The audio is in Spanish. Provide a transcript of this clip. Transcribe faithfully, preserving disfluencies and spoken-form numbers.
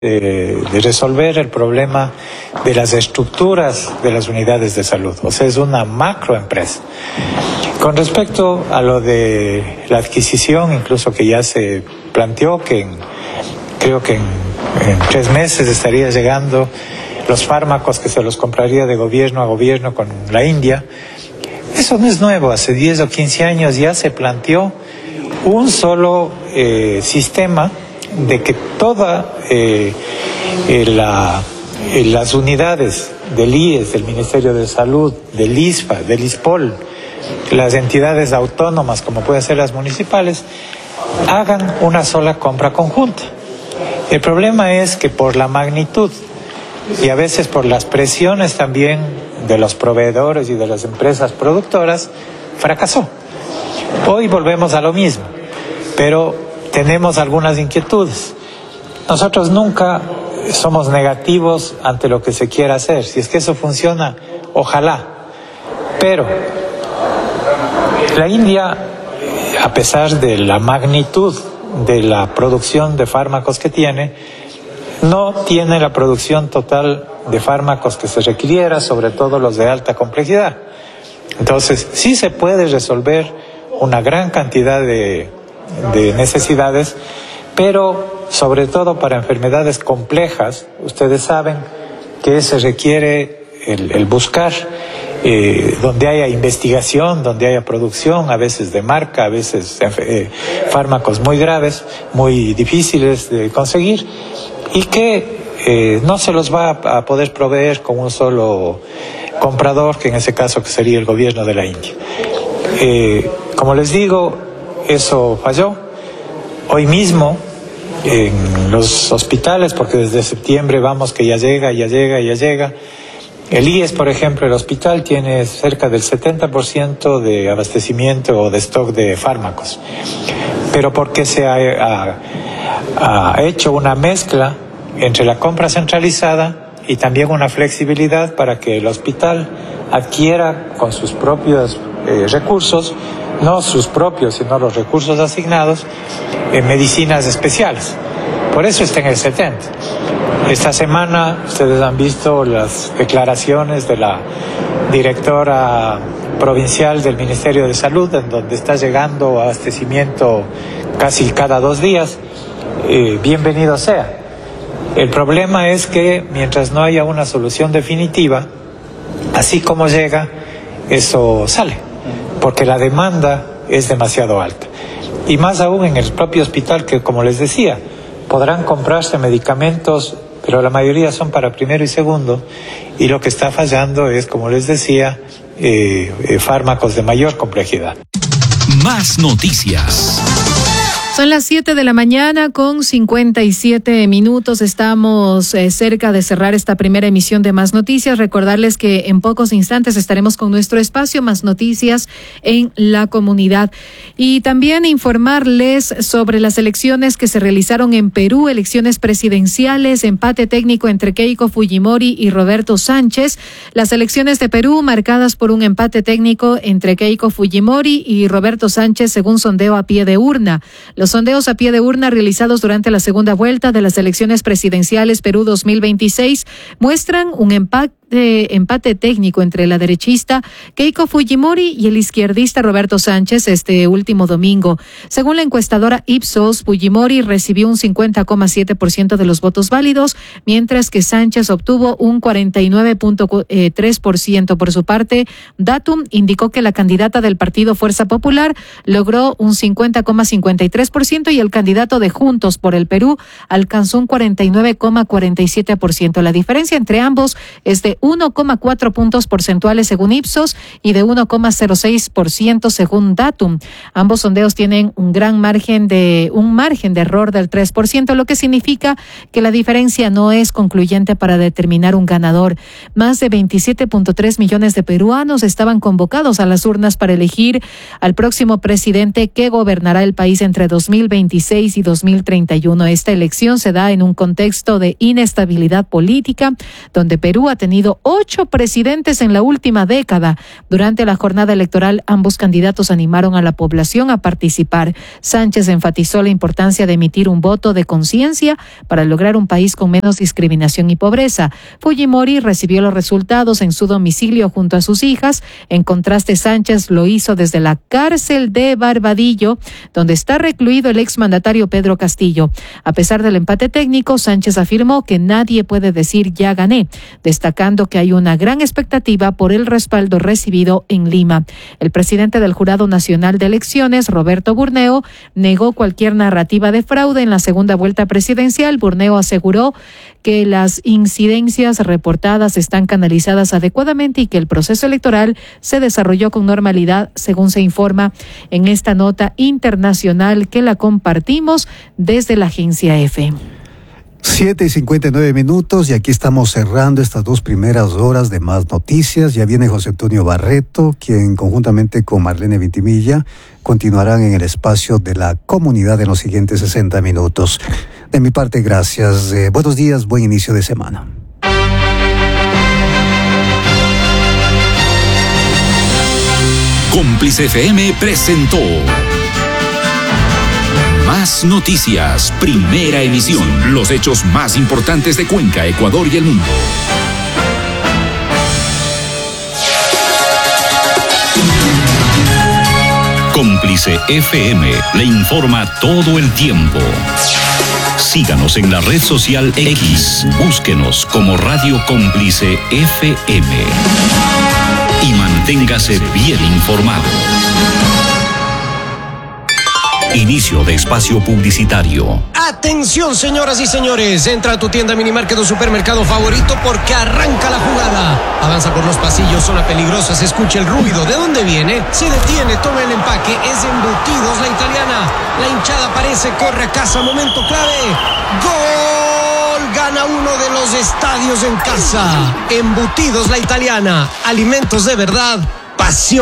de, de resolver el problema de las estructuras de las unidades de salud. O sea, es una macroempresa. Con respecto a lo de la adquisición, incluso que ya se planteó que en, creo que en, en tres meses estaría llegando los fármacos que se los compraría de gobierno a gobierno con la India. Eso no es nuevo, hace diez o quince años ya se planteó un solo eh, sistema de que todas eh, eh, la, eh, las unidades del I E S, del Ministerio de Salud, del I S F A, del I S P O L, las entidades autónomas como pueden ser las municipales, hagan una sola compra conjunta. El problema es que por la magnitud y a veces por las presiones también de los proveedores y de las empresas productoras, fracasó. Hoy volvemos a lo mismo, pero tenemos algunas inquietudes. Nosotros nunca somos negativos ante lo que se quiera hacer. Si es que eso funciona, ojalá. Pero la India, a pesar de la magnitud de la producción de fármacos que tiene, no tiene la producción total de fármacos que se requiriera, sobre todo los de alta complejidad. Entonces, sí se puede resolver una gran cantidad de, de necesidades, pero sobre todo para enfermedades complejas, ustedes saben que se requiere el, el buscar eh, donde haya investigación, donde haya producción, a veces de marca, a veces eh, fármacos muy graves, muy difíciles de conseguir, y que eh, no se los va a, a poder proveer con un solo comprador, que en ese caso que sería el gobierno de la India. Eh, como les digo, eso falló. Hoy mismo en los hospitales, porque desde septiembre vamos que ya llega, ya llega, ya llega. El I E S, por ejemplo, el hospital tiene cerca del setenta por ciento de abastecimiento o de stock de fármacos. Pero porque se ha, ha, ha hecho una mezcla entre la compra centralizada y también una flexibilidad para que el hospital adquiera con sus propios eh, recursos, no sus propios, sino los recursos asignados, en medicinas especiales. Por eso está en el setenta. Esta semana ustedes han visto las declaraciones de la directora provincial del Ministerio de Salud, en donde está llegando abastecimiento casi cada dos días. Eh, bienvenido sea. El problema es que mientras no haya una solución definitiva, así como llega, eso sale, porque la demanda es demasiado alta. Y más aún en el propio hospital, que como les decía, podrán comprarse medicamentos, pero la mayoría son para primero y segundo, y lo que está fallando es, como les decía, eh, eh, fármacos de mayor complejidad. Más noticias. Son las siete de la mañana con cincuenta y siete minutos. Estamos eh, cerca de cerrar esta primera emisión de Más Noticias. Recordarles que en pocos instantes estaremos con nuestro espacio Más Noticias en la comunidad. Y también informarles sobre las elecciones que se realizaron en Perú, elecciones presidenciales, empate técnico entre Keiko Fujimori y Roberto Sánchez. Las elecciones de Perú marcadas por un empate técnico entre Keiko Fujimori y Roberto Sánchez según sondeo a pie de urna. Los sondeos a pie de urna realizados durante la segunda vuelta de las elecciones presidenciales Perú dos mil veintiséis muestran un empate de empate técnico entre la derechista Keiko Fujimori y el izquierdista Roberto Sánchez este último domingo. Según la encuestadora Ipsos, Fujimori recibió un cincuenta coma siete por ciento de los votos válidos, mientras que Sánchez obtuvo un cuarenta y nueve coma tres por ciento. Por su parte, Datum indicó que la candidata del partido Fuerza Popular logró un cincuenta coma cincuenta y tres por ciento y el candidato de Juntos por el Perú alcanzó un cuarenta y nueve coma cuarenta y siete por ciento. La diferencia entre ambos es de uno coma cuatro puntos porcentuales según Ipsos y de uno coma cero seis por ciento según Datum. Ambos sondeos tienen un gran margen de un margen de error del tres por ciento, lo que significa que la diferencia no es concluyente para determinar un ganador. Más de veintisiete punto tres millones de peruanos estaban convocados a las urnas para elegir al próximo presidente que gobernará el país entre dos mil veintiséis y dos mil treinta y uno. Esta elección se da en un contexto de inestabilidad política, donde Perú ha tenido tenido ocho presidentes en la última década. Durante la jornada electoral, ambos candidatos animaron a la población a participar. Sánchez enfatizó la importancia de emitir un voto de conciencia para lograr un país con menos discriminación y pobreza. Fujimori recibió los resultados en su domicilio junto a sus hijas. En contraste, Sánchez lo hizo desde la cárcel de Barbadillo, donde está recluido el exmandatario Pedro Castillo. A pesar del empate técnico, Sánchez afirmó que nadie puede decir ya gané, destacando que hay una gran expectativa por el respaldo recibido en Lima. El presidente del Jurado Nacional de Elecciones, Roberto Burneo, negó cualquier narrativa de fraude en la segunda vuelta presidencial. Burneo aseguró que las incidencias reportadas están canalizadas adecuadamente y que el proceso electoral se desarrolló con normalidad, según se informa en esta nota internacional que la compartimos desde la agencia EFE. Siete y cincuenta y nueve minutos y aquí estamos cerrando estas dos primeras horas de Más Noticias. Ya viene José Antonio Barreto, quien conjuntamente con Marlene Vintimilla continuarán en el espacio de la comunidad en los siguientes sesenta minutos. De mi parte, gracias. Eh, buenos días, buen inicio de semana. Cómplice F M presentó Más Noticias, primera emisión. Los hechos más importantes de Cuenca, Ecuador y el mundo. Cómplice F M le informa todo el tiempo. Síganos en la red social X. Búsquenos como Radio Cómplice F M. Y manténgase bien informado. Inicio de espacio publicitario. Atención, señoras y señores, entra a tu tienda Minimarket o supermercado favorito porque arranca la jugada. Avanza por los pasillos, zona peligrosa, se escucha el ruido. ¿De dónde viene? Se detiene, toma el empaque, es Embutidos La Italiana. La hinchada aparece, corre a casa, momento clave. ¡Gol! Gana uno de los estadios en casa. Embutidos La Italiana, alimentos de verdad, pasión.